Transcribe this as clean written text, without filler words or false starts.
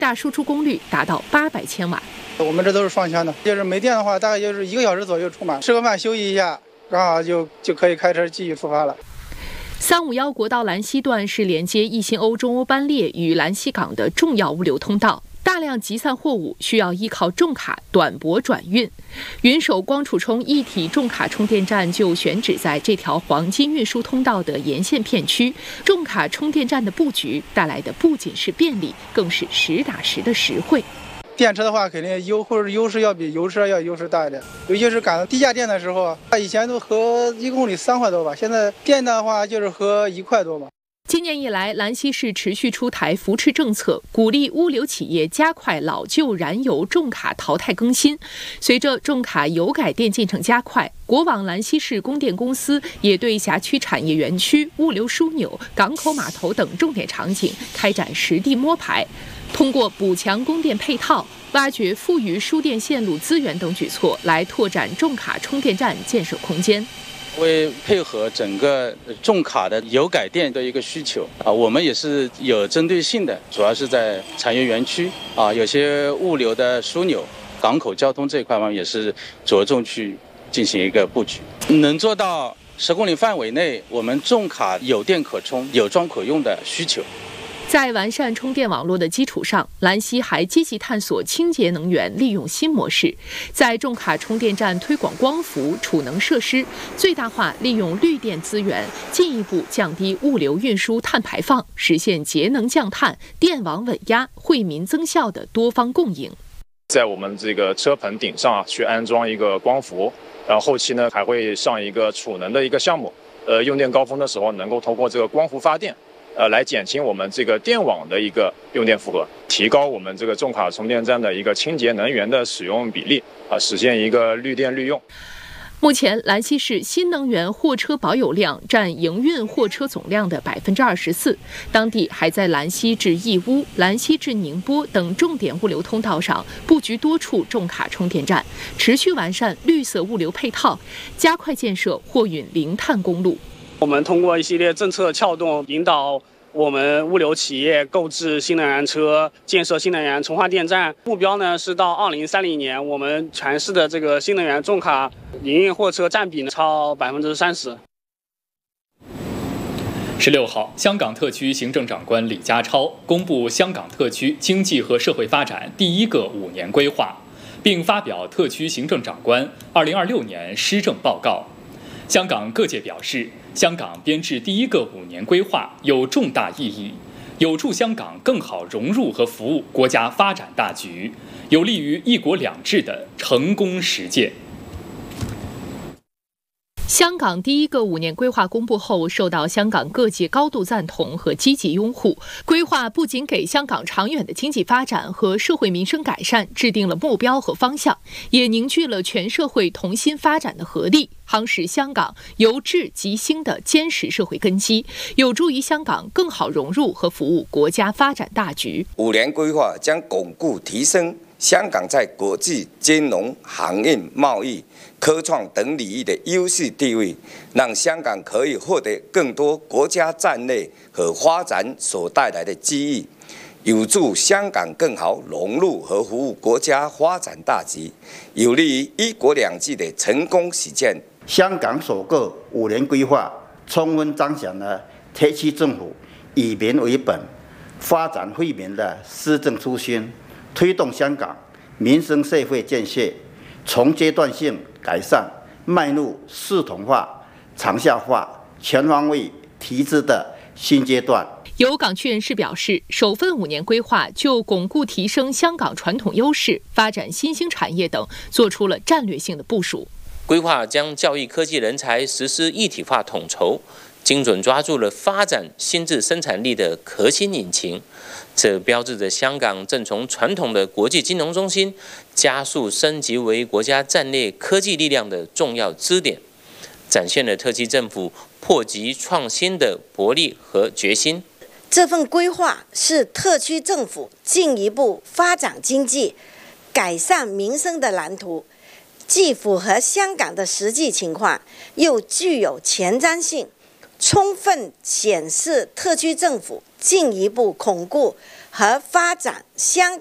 大输出功率达到800千瓦。 我们这都是双圈的，就是没电的话，大概就是1个小时左右充满，吃个饭休息一下，然后就可以开车继续出发了。 351国道兰西段是连接义新欧、中欧班列与兰西港的重要物流通道。大量集散货物需要依靠重卡短驳转运，云首光储充一体重卡充电站就选址在这条黄金运输通道的沿线片区。重卡充电站的布局带来的不仅是便利，更是实打实的实惠。 电车的话，肯定优势要比油车要优势大一点，尤其是赶到低价电的时候，以前都合1公里3块多吧，现在电的话就是合1块多吧。 今年以来，兰西市持续出台扶持政策，鼓励物流企业加快老旧燃油重卡淘汰更新。随着重卡油改电进程加快，国网兰西市供电公司也对辖区产业园区、物流枢纽、港口码头等重点场景开展实地摸排，通过补强供电配套、挖掘富余输电线路资源等举措，来拓展重卡充电站建设空间。 为配合整个重卡的油改电的一个需求我们也是有针对性的，主要是在产业园区有些物流的枢纽、港口交通这一块嘛，也是着重去进行一个布局，能做到10公里范围内，我们重卡有电可充、有装可用的需求。 在完善充电网络的基础上，兰西还积极探索清洁能源利用新模式，在重卡充电站推广光伏、储能设施，最大化利用绿电资源，进一步降低物流运输碳排放，实现节能降碳、电网稳压、惠民增效的多方共赢。 在我们这个车棚顶上去安装一个光伏，然后后期呢还会上一个储能的一个项目，用电高峰的时候能够通过这个光伏发电。来减轻我们这个电网的一个用电负荷，提高我们这个重卡充电站的一个清洁能源的使用比例实现一个绿电绿用。 目前，兰西市新能源货车保有量占营运货车总量的24%。当地还在兰西至义乌、兰西至宁波等重点物流通道上布局多处重卡充电站，持续完善绿色物流配套，加快建设货运零碳公路。 我们通过一系列政策撬动，引导我们物流企业购置新能源车，建设新能源充换电站。目标呢是到2030年，我们全市的这个新能源重卡营运货车占比呢超30%。 16号，香港特区行政长官李家超公布香港特区经济和社会发展第一个5年规划，并发表特区行政长官2026年施政报告。香港各界表示，香港编制第一个5年规划有重大意义，有助香港更好融入和服务国家发展大局，有利于一国两制的成功实践。 香港第一个5年规划公布后，受到香港各界高度赞同和积极拥护。规划不仅给香港长远的经济发展和社会民生改善制定了目标和方向，也凝聚了全社会同心发展的合力，夯实香港由治及兴的坚实社会根基，有助于香港更好融入和服务国家发展大局。 5年规划将巩固提升香港在国际金融、航运、贸易、科创等领域的优势地位，让香港可以获得更多国家战略和发展所带来的机遇，有助香港更好融入和服务国家发展大局，有利于一国两制的成功实践。 香港首个5年规划充分彰显了特区政府以民为本、发展惠民的施政初心，推动香港民生社会建设从阶段性改善迈入系统化、长效化、全方位提质的新阶段。 有港区人士表示，首份5年规划就巩固提升香港传统优势、发展新兴产业等做出了战略性的部署。 规划将教育科技人才实施一体化统筹，精准抓住了发展新质生产力的核心引擎。这标志着香港正从传统的国际金融中心加速升级为国家战略科技力量的重要支点，展现了特区政府破局创新的魄力和决心。 这份规划是特区政府进一步发展经济、改善民生的蓝图，既符合香港的实际情况，又具有前瞻性，充分显示特区政府进一步巩固和发展香